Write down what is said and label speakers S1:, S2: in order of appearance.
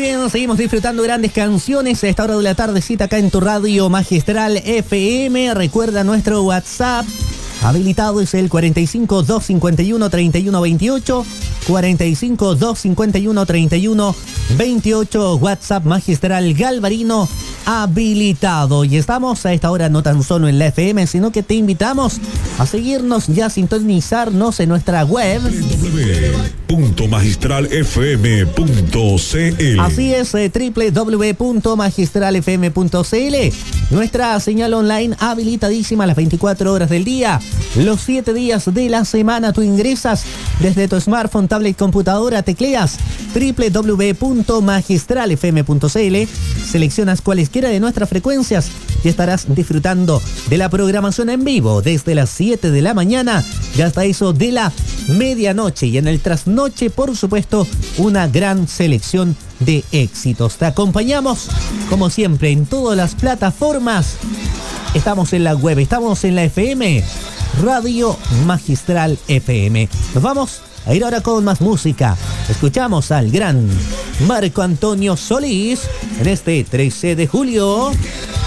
S1: bien, seguimos disfrutando grandes canciones a esta hora de la tardecita acá en tu radio Magistral FM. Recuerda nuestro WhatsApp habilitado, es el 45 251 3128, 45 251 3128, WhatsApp Magistral Galvarino habilitado. Y estamos a esta hora no tan solo en la FM, sino que te invitamos a seguirnos y a sintonizarnos en nuestra web
S2: www.magistralfm.cl.
S1: Así es, www.magistralfm.cl. Nuestra señal online habilitadísima las 24 horas del día, los 7 días de la semana. Tú ingresas desde tu smartphone, tablet, computadora, tecleas www.magistralfm.cl, seleccionas cualesquiera de nuestras frecuencias y estarás disfrutando de la programación en vivo desde las 7 de la mañana y hasta eso de la medianoche. Y en el trasnoche, por supuesto, una gran selección de éxitos. Te acompañamos, como siempre, en todas las plataformas. Estamos en la web, estamos en la FM, Radio Magistral FM. Nos vamos a ir ahora con más música. Escuchamos al gran Marco Antonio Solís en este 13 de julio.